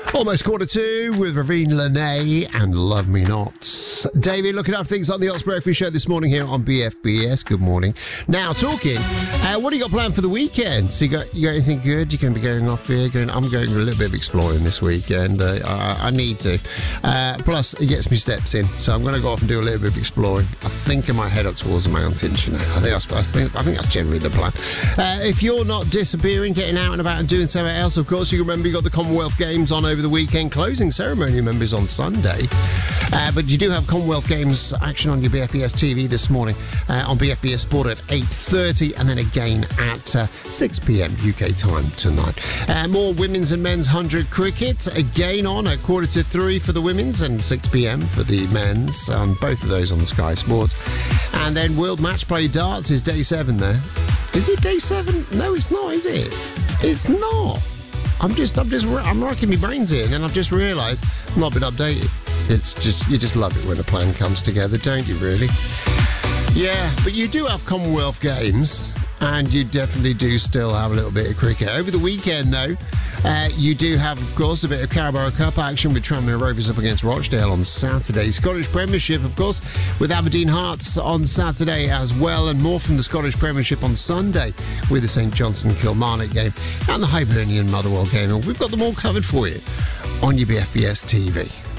Almost 2:45 with Ravine Lene and Love Me Not. David, looking up things on the Ox Breakfast Show this morning here on BFBS. Good morning. Now, talking, what do you got planned for the weekend? So you got anything good? You're going to be going off here? I'm going a little bit of exploring this weekend. I need to. Plus, it gets me steps in, so I'm going to go off and do a little bit of exploring. I think I might head up towards the mountains, you know. I think that's generally the plan. If you're not disappearing, getting out and about and doing something else, of course, you remember you got the Commonwealth Games on over the weekend. Closing ceremony, members, on Sunday. But you do have Commonwealth Games action on your BFBS TV this morning on BFBS Sport at 8:30 and then again at 6 p.m. UK time tonight. More women's and men's 100 cricket again on at 2:45 for the women's and 6 p.m. for the men's. Both of those on Sky Sports. And then World Match Play Darts is day 7 there. Is it day 7? No, it's not, is it? It's not. I'm racking my brains here, and then I've just realised I've not been updated. It's just, you just love it when a plan comes together, don't you, really? Yeah, but you do have Commonwealth Games, and you definitely do still have a little bit of cricket. Over the weekend, though, you do have, of course, a bit of Carabao Cup action with Tranmere Rovers up against Rochdale on Saturday. Scottish Premiership, of course, with Aberdeen Hearts on Saturday as well, and more from the Scottish Premiership on Sunday with the St Johnstone Kilmarnock game and the Hibernian Motherwell game. And we've got them all covered for you on your BFBS TV.